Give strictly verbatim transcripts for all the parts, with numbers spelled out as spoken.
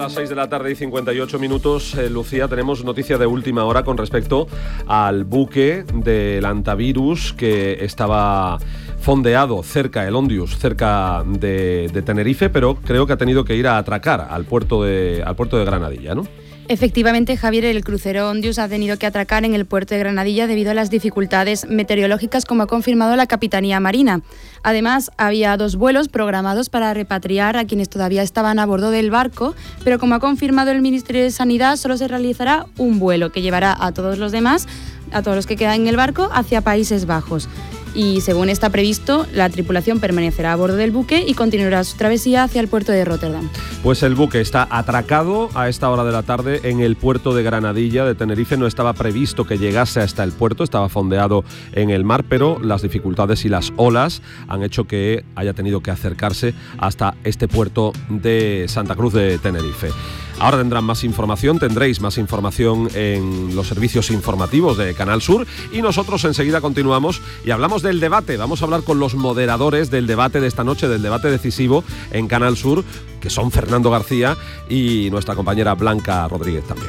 las seis de la tarde y cincuenta y ocho minutos. Eh, Lucía, tenemos noticia de última hora con respecto al buque del Antavirus que estaba fondeado cerca, el Ondius, cerca de, de Tenerife, pero creo que ha tenido que ir a atracar al puerto de, al puerto de Granadilla, ¿no? Efectivamente, Javier, el crucero Ondius ha tenido que atracar en el puerto de Granadilla debido a las dificultades meteorológicas, como ha confirmado la Capitanía Marina. Además, había dos vuelos programados para repatriar a quienes todavía estaban a bordo del barco, pero como ha confirmado el Ministerio de Sanidad, solo se realizará un vuelo que llevará a todos los demás, a todos los que quedan en el barco, hacia Países Bajos. Y según está previsto, la tripulación permanecerá a bordo del buque y continuará su travesía hacia el puerto de Rotterdam. Pues el buque está atracado a esta hora de la tarde en el puerto de Granadilla de Tenerife. No estaba previsto que llegase hasta el puerto, estaba fondeado en el mar, pero las dificultades y las olas han hecho que haya tenido que acercarse hasta este puerto de Santa Cruz de Tenerife. Ahora tendrán más información, tendréis más información en los servicios informativos de Canal Sur y nosotros enseguida continuamos y hablamos del debate. Vamos a hablar con los moderadores del debate de esta noche, del debate decisivo en Canal Sur, que son Fernando García y nuestra compañera Blanca Rodríguez también.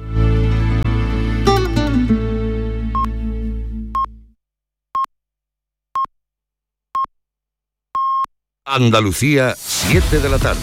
Andalucía, siete de la tarde.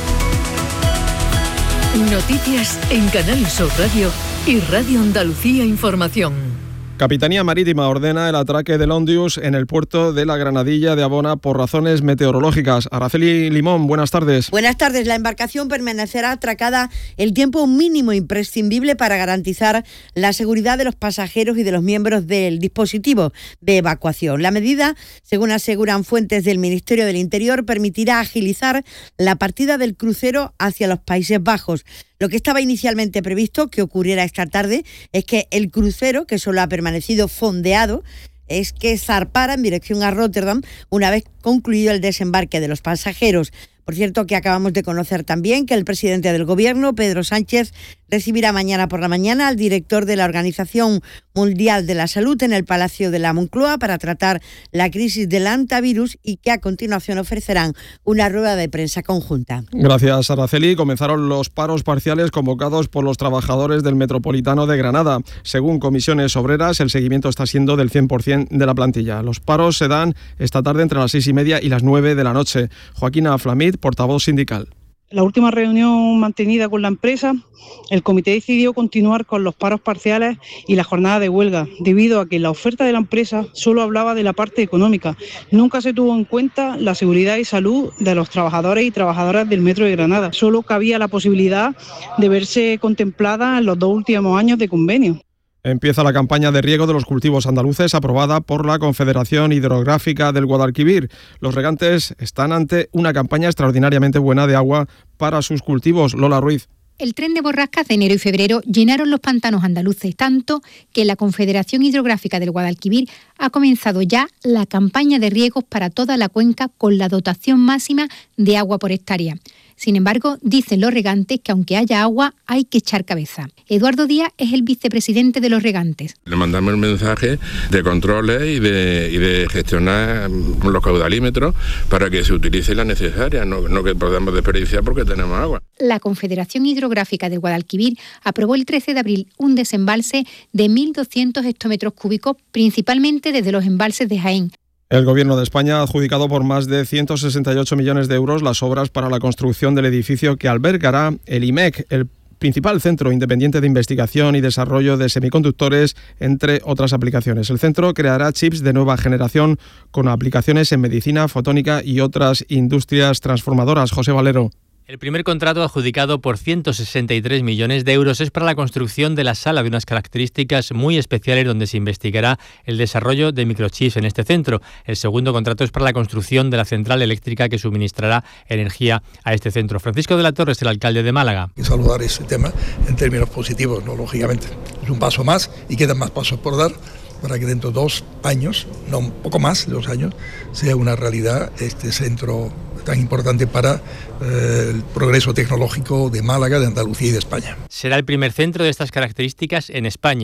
Noticias en Canal Sur Radio y Radio Andalucía Información. Capitanía Marítima ordena el atraque del Ondius en el puerto de la Granadilla de Abona por razones meteorológicas. Araceli Limón, buenas tardes. Buenas tardes. La embarcación permanecerá atracada el tiempo mínimo imprescindible para garantizar la seguridad de los pasajeros y de los miembros del dispositivo de evacuación. La medida, según aseguran fuentes del Ministerio del Interior, permitirá agilizar la partida del crucero hacia los Países Bajos. Lo que estaba inicialmente previsto que ocurriera esta tarde es que el crucero, que solo ha permanecido fondeado, es que zarpara en dirección a Rotterdam una vez concluido el desembarque de los pasajeros. Por cierto, que acabamos de conocer también que el presidente del Gobierno, Pedro Sánchez, recibirá mañana por la mañana al director de la Organización Mundial de la Salud en el Palacio de la Moncloa para tratar la crisis del hantavirus y que a continuación ofrecerán una rueda de prensa conjunta. Gracias, Araceli. Comenzaron los paros parciales convocados por los trabajadores del Metropolitano de Granada. Según Comisiones Obreras, el seguimiento está siendo del cien por ciento de la plantilla. Los paros se dan esta tarde entre las seis y media y las nueve de la noche. Joaquina Flamid, portavoz sindical. La última reunión mantenida con la empresa, el comité decidió continuar con los paros parciales y la jornada de huelga, debido a que la oferta de la empresa solo hablaba de la parte económica. Nunca se tuvo en cuenta la seguridad y salud de los trabajadores y trabajadoras del Metro de Granada. Solo cabía la posibilidad de verse contemplada en los dos últimos años de convenio. Empieza la campaña de riego de los cultivos andaluces aprobada por la Confederación Hidrográfica del Guadalquivir. Los regantes están ante una campaña extraordinariamente buena de agua para sus cultivos. Lola Ruiz. El tren de borrascas de enero y febrero llenaron los pantanos andaluces tanto que la Confederación Hidrográfica del Guadalquivir ha comenzado ya la campaña de riegos para toda la cuenca con la dotación máxima de agua por hectárea. Sin embargo, dicen los regantes que aunque haya agua, hay que echar cabeza. Eduardo Díaz es el vicepresidente de los regantes. Le mandamos el mensaje de controles y de, y de gestionar los caudalímetros para que se utilice la necesaria, no, no que podamos desperdiciar porque tenemos agua. La Confederación Hidrográfica del Guadalquivir aprobó el trece de abril un desembalse de mil doscientos hectómetros cúbicos, principalmente desde los embalses de Jaén. El Gobierno de España ha adjudicado por más de ciento sesenta y ocho millones de euros las obras para la construcción del edificio que albergará el I M E C, el principal centro independiente de investigación y desarrollo de semiconductores, entre otras aplicaciones. El centro creará chips de nueva generación con aplicaciones en medicina, fotónica y otras industrias transformadoras. José Valero. El primer contrato adjudicado por ciento sesenta y tres millones de euros es para la construcción de la sala de unas características muy especiales donde se investigará el desarrollo de microchips en este centro. El segundo contrato es para la construcción de la central eléctrica que suministrará energía a este centro. Francisco de la Torre es el alcalde de Málaga. Y saludar ese tema en términos positivos, ¿no? Lógicamente. Es un paso más y quedan más pasos por dar para que dentro de dos años, no un poco más de dos años, sea una realidad este centro tan importante para eh, el progreso tecnológico de Málaga, de Andalucía y de España. Será el primer centro de estas características en España.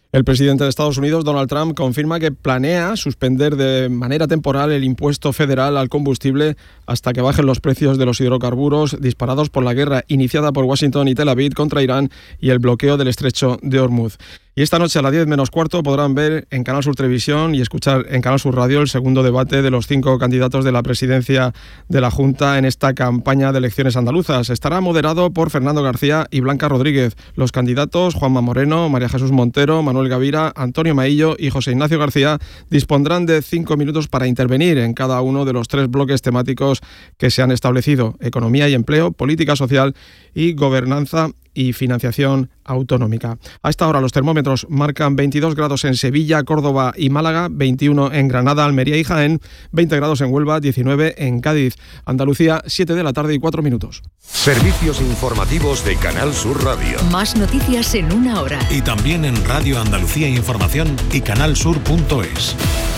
El presidente de Estados Unidos, Donald Trump, confirma que planea suspender de manera temporal el impuesto federal al combustible hasta que bajen los precios de los hidrocarburos disparados por la guerra iniciada por Washington y Tel Aviv contra Irán y el bloqueo del estrecho de Hormuz. Y esta noche a las diez menos cuarto podrán ver en Canal Sur Televisión y escuchar en Canal Sur Radio el segundo debate de los cinco candidatos de la presidencia de la Junta en esta campaña de elecciones andaluzas. Estará moderado por Fernando García y Blanca Rodríguez. Los candidatos Juanma Moreno, María Jesús Montero, Manuel Gavira, Antonio Maillo y José Ignacio García dispondrán de cinco minutos para intervenir en cada uno de los tres bloques temáticos que se han establecido: economía y empleo, política social y gobernanza y financiación autonómica. A esta hora los termómetros marcan veintidós grados en Sevilla, Córdoba y Málaga, veintiuno en Granada, Almería y Jaén, veinte grados en Huelva, diecinueve en Cádiz. Andalucía, siete de la tarde y cuatro minutos. Servicios informativos de Canal Sur Radio. Más noticias en una hora. Y también en Radio Andalucía Información y canalsur punto es.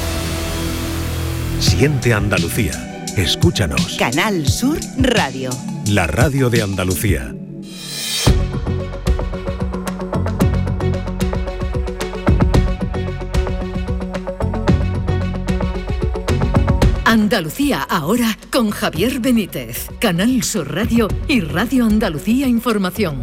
Siente Andalucía. Escúchanos. Canal Sur Radio. La radio de Andalucía. Andalucía ahora con Javier Benítez, Canal Sur Radio y Radio Andalucía Información.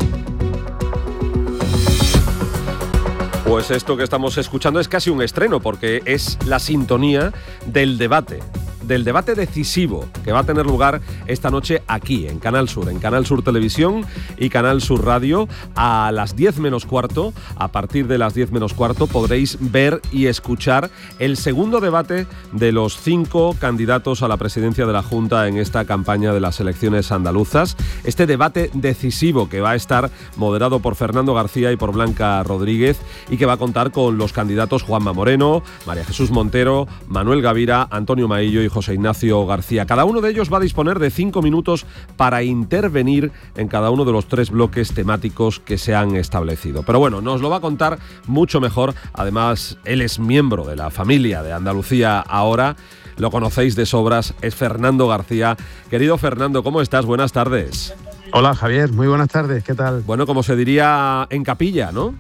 Pues esto que estamos escuchando es casi un estreno, porque es la sintonía del debate, del debate decisivo que va a tener lugar esta noche aquí, en Canal Sur, en Canal Sur Televisión y Canal Sur Radio, a las diez menos cuarto. A partir de las diez menos cuarto podréis ver y escuchar el segundo debate de los cinco candidatos a la presidencia de la Junta en esta campaña de las elecciones andaluzas. Este debate decisivo que va a estar moderado por Fernando García y por Blanca Rodríguez, y que va a contar con los candidatos Juanma Moreno, María Jesús Montero, Manuel Gavira, Antonio Maillo y José Ignacio García. Cada uno de ellos va a disponer de cinco minutos para intervenir en cada uno de los tres bloques temáticos que se han establecido. Pero bueno, nos lo va a contar mucho mejor. Además, él es miembro de la familia de Andalucía ahora. Lo conocéis de sobras, es Fernando García. Querido Fernando, ¿cómo estás? Buenas tardes. Hola Javier, muy buenas tardes, ¿qué tal? Bueno, como se diría en capilla, ¿no?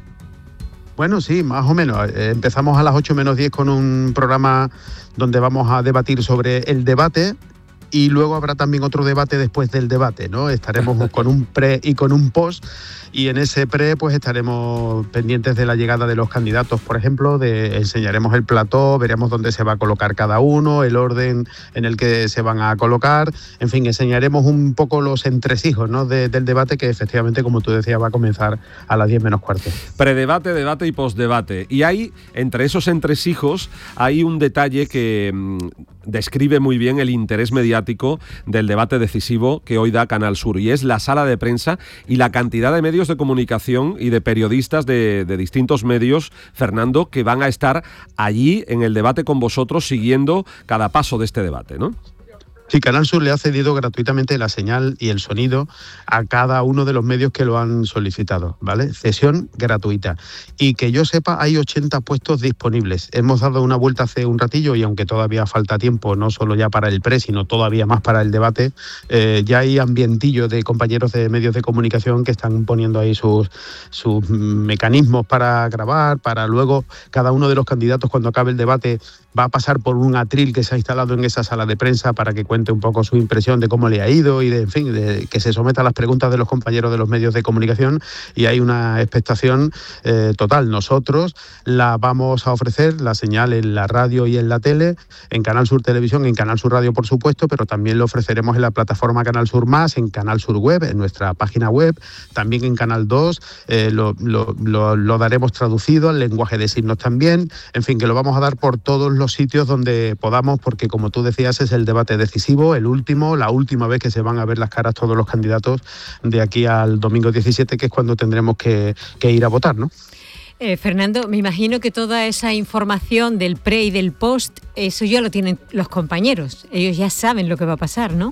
Bueno, sí, más o menos. Eh, empezamos a las ocho menos diez con un programa donde vamos a debatir sobre el debate, y luego habrá también otro debate después del debate, ¿no? Estaremos con un pre y con un post, y en ese pre pues estaremos pendientes de la llegada de los candidatos, por ejemplo, de enseñaremos el plató, veremos dónde se va a colocar cada uno, el orden en el que se van a colocar, en fin, enseñaremos un poco los entresijos, ¿no? de, del debate, que efectivamente, como tú decías, va a comenzar a las diez menos cuarto. Predebate, debate y postdebate. Y hay, entre esos entresijos, hay un detalle que mmm, describe muy bien el interés mediático del debate decisivo que hoy da Canal Sur, y es la sala de prensa y la cantidad de medios de comunicación y de periodistas de, de distintos medios, Fernando, que van a estar allí en el debate con vosotros, siguiendo cada paso de este debate, ¿no? Sí, Canal Sur le ha cedido gratuitamente la señal y el sonido a cada uno de los medios que lo han solicitado, ¿vale? Cesión gratuita. Y que yo sepa, hay ochenta puestos disponibles. Hemos dado una vuelta hace un ratillo, y aunque todavía falta tiempo, no solo ya para el pre, sino todavía más para el debate, eh, ya hay ambientillo de compañeros de medios de comunicación que están poniendo ahí sus, sus mecanismos para grabar, para luego cada uno de los candidatos, cuando acabe el debate, va a pasar por un atril que se ha instalado en esa sala de prensa para que cuente un poco su impresión de cómo le ha ido, y de, en fin, de que se someta a las preguntas de los compañeros de los medios de comunicación, y hay una expectación eh, total. Nosotros la vamos a ofrecer, la señal en la radio y en la tele, en Canal Sur Televisión, en Canal Sur Radio, por supuesto, pero también lo ofreceremos en la plataforma Canal Sur Más, en Canal Sur Web, en nuestra página web, también en Canal dos, eh, lo, lo, lo, lo daremos traducido al lenguaje de signos también, en fin, que lo vamos a dar por todos los sitios donde podamos, porque como tú decías, es el debate decisivo, el último, la última vez que se van a ver las caras todos los candidatos de aquí al domingo diecisiete, que es cuando tendremos que, que ir a votar, ¿no? Eh, Fernando, me imagino que toda esa información del pre y del post, eso ya lo tienen los compañeros, ellos ya saben lo que va a pasar, ¿no?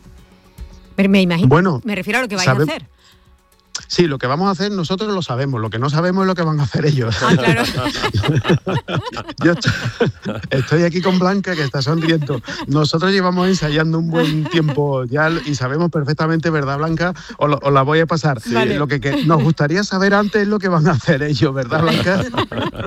Me, me imagino, bueno, me refiero a lo que vais sabe... a hacer. Sí, lo que vamos a hacer nosotros lo sabemos, lo que no sabemos es lo que van a hacer ellos. Ah, claro. Yo estoy aquí con Blanca, que está sonriendo. Nosotros llevamos ensayando un buen tiempo ya y sabemos perfectamente, ¿verdad, Blanca? Os, lo, os la voy a pasar. Sí. Vale. Lo que, que nos gustaría saber antes es lo que van a hacer ellos, ¿verdad, Blanca?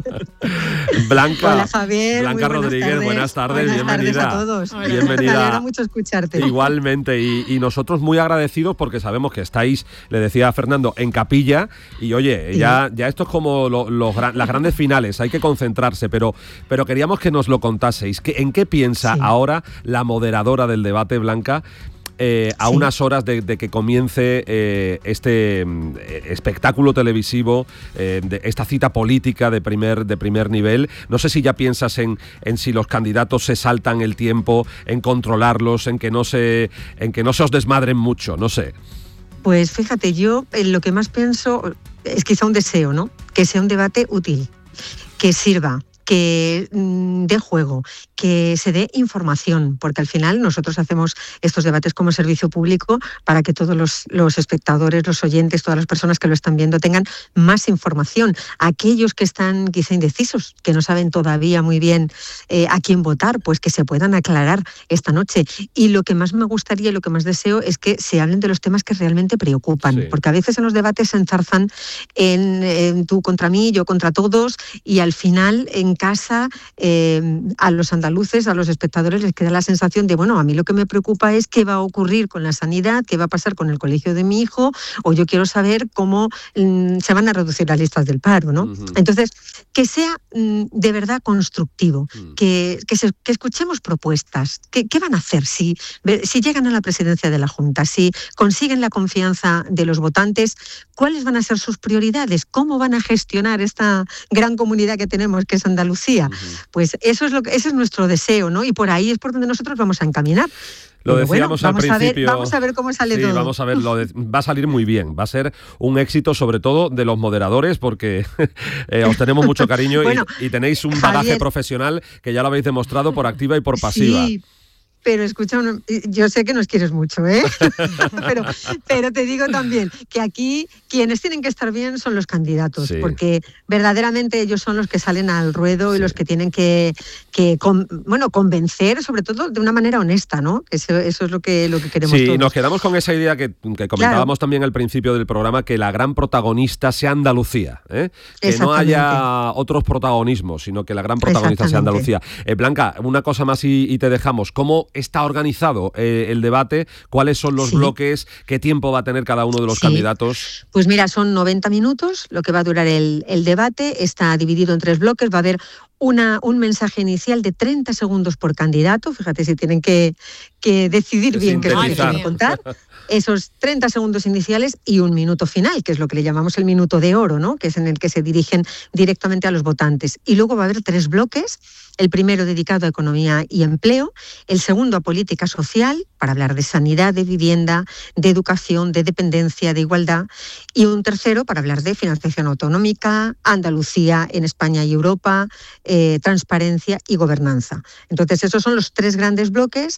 Blanca, Hola, Javier. Blanca Muy buenas Rodríguez, tardes. buenas tardes, buenas bienvenida. Tardes a todos. Hola. Bienvenida. Me alegra mucho escucharte. Igualmente, y, y nosotros muy agradecidos porque sabemos que estáis, le decía a Fernando, en capilla, y oye, sí. ya, ya esto es como lo, los, las grandes finales, hay que concentrarse, pero, pero queríamos que nos lo contaseis. ¿Qué, ¿En qué piensa sí. ahora la moderadora del debate, Blanca? Eh, a sí. unas horas de, de que comience eh, este eh, espectáculo televisivo, eh, de esta cita política de primer, de primer nivel. No sé si ya piensas en, en si los candidatos se saltan el tiempo, en controlarlos, en que no se, en que no se os desmadren mucho, no sé. Pues fíjate, yo en lo que más pienso es quizá un deseo, ¿no? Que sea un debate útil, que sirva, que mmm, dé juego, que se dé información, porque al final nosotros hacemos estos debates como servicio público para que todos los, los espectadores, los oyentes, todas las personas que lo están viendo tengan más información. Aquellos que están quizá indecisos, que no saben todavía muy bien eh, a quién votar, pues que se puedan aclarar esta noche. Y lo que más me gustaría y lo que más deseo es que se hablen de los temas que realmente preocupan, sí. porque a veces en los debates se enzarzan en, en tú contra mí, yo contra todos, y al final en casa eh, a los andaluces, a los espectadores les queda la sensación de, bueno, a mí lo que me preocupa es qué va a ocurrir con la sanidad, qué va a pasar con el colegio de mi hijo, o yo quiero saber cómo mm, se van a reducir las listas del paro, ¿no? Uh-huh. Entonces, que sea mm, de verdad constructivo, uh-huh. que, que, se, que escuchemos propuestas, que, qué van a hacer si, si llegan a la presidencia de la Junta, si consiguen la confianza de los votantes, cuáles van a ser sus prioridades, cómo van a gestionar esta gran comunidad que tenemos, que es Andalucía. Uh-huh. Pues eso es lo que, ese es nuestro deseo, ¿no? Y por ahí es por donde nosotros vamos a encaminar. Lo Pero decíamos bueno, vamos al principio. A ver, vamos a ver cómo sale sí, todo. Vamos a ver, lo de, va a salir muy bien. Va a ser un éxito, sobre todo de los moderadores, porque eh, os tenemos mucho cariño bueno, y, y tenéis un bagaje Javier, profesional que ya lo habéis demostrado por activa y por pasiva. Sí. Pero escucha, yo sé que nos quieres mucho, ¿eh? pero, pero te digo también que aquí quienes tienen que estar bien son los candidatos, sí. porque verdaderamente ellos son los que salen al ruedo sí. y los que tienen que, que con, bueno, convencer, sobre todo de una manera honesta, ¿no? Eso, eso es lo que, lo que queremos Sí, todos. Nos quedamos con esa idea que, que comentábamos claro. también al principio del programa, que la gran protagonista sea Andalucía, ¿eh? Que no haya otros protagonismos, sino que la gran protagonista sea Andalucía. Eh, Blanca, una cosa más y, y te dejamos. ¿Cómo está organizado eh, el debate? ¿Cuáles son los sí. bloques? ¿Qué tiempo va a tener cada uno de los sí. candidatos? Pues mira, son noventa minutos lo que va a durar el, el debate. Está dividido en tres bloques. Va a haber Una, un mensaje inicial de treinta segundos por candidato. Fíjate si tienen que, que decidir es bien qué es lo que quieren contar. Esos treinta segundos iniciales y un minuto final, que es lo que le llamamos el minuto de oro, ¿no? Que es en el que se dirigen directamente a los votantes. Y luego va a haber tres bloques. El primero dedicado a economía y empleo, el segundo a política social, para hablar de sanidad, de vivienda, de educación, de dependencia, de igualdad, y un tercero para hablar de financiación autonómica, Andalucía en España y Europa, eh, transparencia y gobernanza. Entonces esos son los tres grandes bloques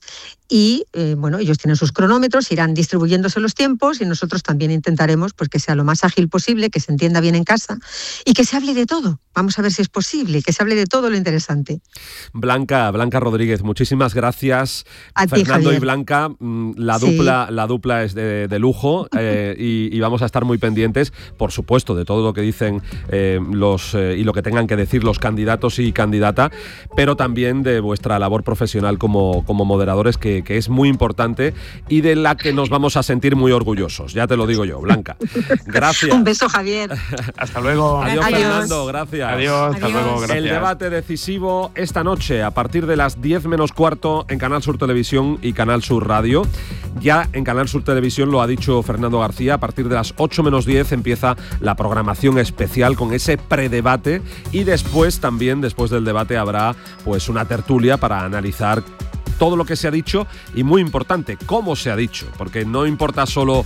y eh, bueno, ellos tienen sus cronómetros, irán distribuyéndose los tiempos y nosotros también intentaremos pues, que sea lo más ágil posible, que se entienda bien en casa y que se hable de todo. Vamos a ver si es posible, que se hable de todo lo interesante. Blanca, Blanca Rodríguez, muchísimas gracias. A Fernando ti, y Blanca, la dupla, sí. la dupla es de, de lujo eh, y, y vamos a estar muy pendientes, por supuesto, de todo lo que dicen eh, los eh, y lo que tengan que decir los candidatos y candidata, pero también de vuestra labor profesional como, como moderadores, que, que es muy importante y de la que nos vamos a sentir muy orgullosos. Ya te lo digo yo, Blanca. Gracias. Un beso, Javier. Hasta luego. Adiós, Adiós. Fernando. Gracias. Adiós. Hasta Adiós. luego. Gracias. El debate decisivo esta noche a partir de las diez menos cuarto en Canal Sur Televisión y Canal Sur Radio. Ya en Canal Sur Televisión lo ha dicho Fernando García, a partir de las ocho menos diez empieza la programación especial con ese predebate y después también, después del debate, habrá pues una tertulia para analizar todo lo que se ha dicho y, muy importante, cómo se ha dicho, porque no importa solo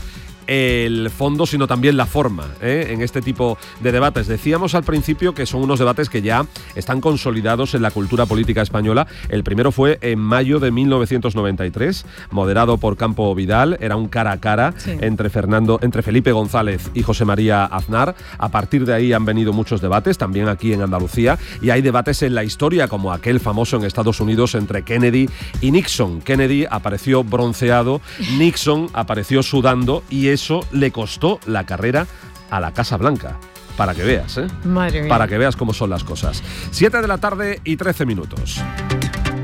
el fondo, sino también la forma, ¿eh? En este tipo de debates. Decíamos al principio que son unos debates que ya están consolidados en la cultura política española. El primero fue en mayo de mil novecientos noventa y tres, moderado por Campo Vidal. Era un cara a cara sí. entre Fernando, entre Felipe González y José María Aznar. A partir de ahí han venido muchos debates, también aquí en Andalucía, y hay debates en la historia, como aquel famoso en Estados Unidos entre Kennedy y Nixon. Kennedy apareció bronceado, Nixon apareció sudando, y eso le costó la carrera a la Casa Blanca. para que veas, ¿eh? Madre mía. Para que veas cómo son las cosas. siete de la tarde y trece minutos.